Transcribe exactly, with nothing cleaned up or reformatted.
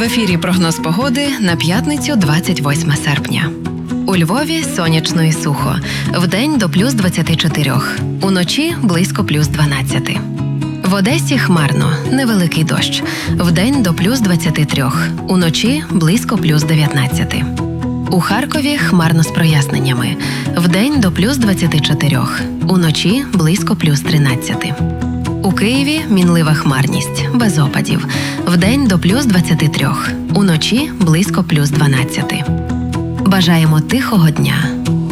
ефірі прогноз погоди на п'ятницю двадцять восьме серпня. У Львові сонячно і сухо. Вдень до плюс двадцяти чотирьох. Уночі близько плюс дванадцяти. В Одесі хмарно, невеликий дощ. Вдень до плюс двадцяти трьох. Уночі близько плюс дев'ятнадцяти. У Харкові хмарно з проясненнями. Вдень до плюс двадцяти чотирьох. Уночі близько плюс тринадцяти. У Києві мінлива хмарність, без опадів. Вдень до плюс двадцяти трьох. Уночі близько плюс дванадцяти. Бажаємо тихого дня.